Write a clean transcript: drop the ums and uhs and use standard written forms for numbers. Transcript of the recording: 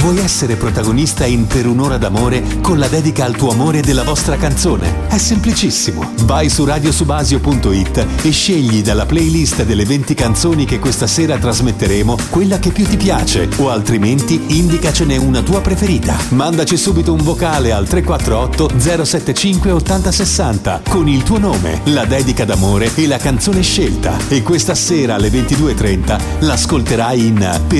Vuoi essere protagonista in Per un'ora d'amore con la dedica al tuo amore della vostra canzone? È semplicissimo. Vai su radiosubasio.it e scegli dalla playlist delle 20 canzoni che questa sera trasmetteremo quella che più ti piace, o altrimenti indicacene una tua preferita. Mandaci subito un vocale al 348 075 8060 con il tuo nome, la dedica d'amore e la canzone scelta. E questa sera alle 22:30 l'ascolterai in